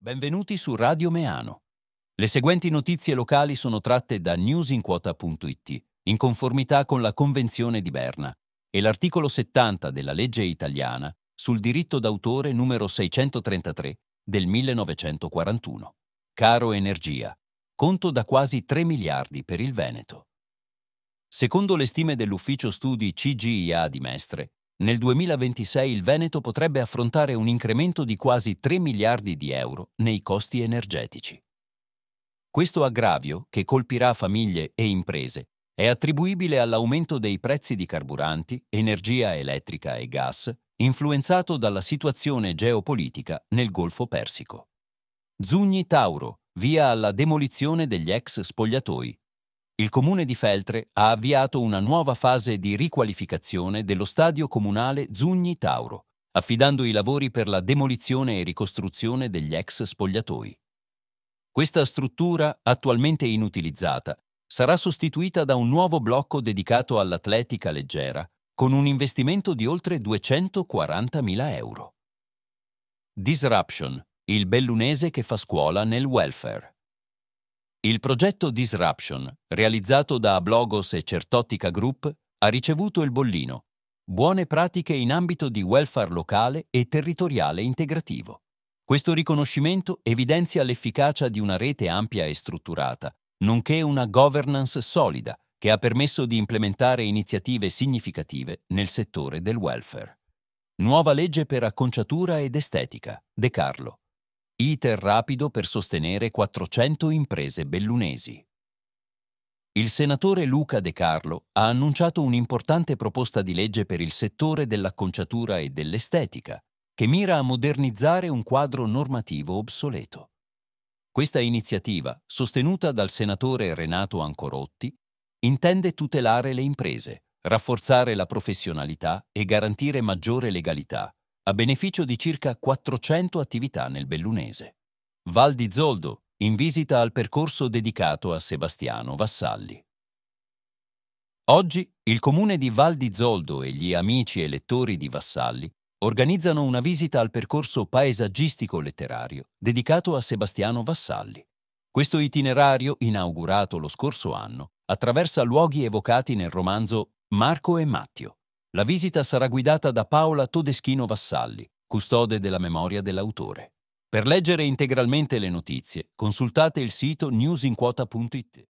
Benvenuti su Radio Meano. Le seguenti notizie locali sono tratte da newsinquota.it, in conformità con la Convenzione di Berna e l'articolo 70 della legge italiana sul diritto d'autore numero 633 del 1941. Caro Energia, conto da quasi 3 miliardi per il Veneto. Secondo le stime dell'ufficio studi CGIA di Mestre, nel 2026 il Veneto potrebbe affrontare un incremento di quasi 3 miliardi di euro nei costi energetici. Questo aggravio, che colpirà famiglie e imprese, è attribuibile all'aumento dei prezzi di carburanti, energia elettrica e gas, influenzato dalla situazione geopolitica nel Golfo Persico. Zugni Tauro, via alla demolizione degli ex spogliatoi. Il Comune di Feltre ha avviato una nuova fase di riqualificazione dello stadio comunale Zugni Tauro, affidando i lavori per la demolizione e ricostruzione degli ex spogliatoi. Questa struttura, attualmente inutilizzata, sarà sostituita da un nuovo blocco dedicato all'atletica leggera, con un investimento di oltre 240.000 euro. Disruption, il bellunese che fa scuola nel welfare. Il progetto Disruption, realizzato da Ablogos e Certotica Group, ha ricevuto il bollino Buone pratiche in ambito di welfare locale e territoriale integrativo. Questo riconoscimento evidenzia l'efficacia di una rete ampia e strutturata, nonché una governance solida che ha permesso di implementare iniziative significative nel settore del welfare. Nuova legge per acconciatura ed estetica, De Carlo. Iter rapido per sostenere 400 imprese bellunesi. Il senatore Luca De Carlo ha annunciato un'importante proposta di legge per il settore dell'acconciatura e dell'estetica, che mira a modernizzare un quadro normativo obsoleto. Questa iniziativa, sostenuta dal senatore Renato Ancorotti, intende tutelare le imprese, rafforzare la professionalità e garantire maggiore legalità, a beneficio di circa 400 attività nel bellunese. Val di Zoldo, in visita al percorso dedicato a Sebastiano Vassalli. Oggi il comune di Val di Zoldo e gli amici e lettori di Vassalli organizzano una visita al percorso paesaggistico-letterario dedicato a Sebastiano Vassalli. Questo itinerario, inaugurato lo scorso anno, attraversa luoghi evocati nel romanzo Marco e Mattio. La visita sarà guidata da Paola Todeschino Vassalli, custode della memoria dell'autore. Per leggere integralmente le notizie, consultate il sito newsinquota.it.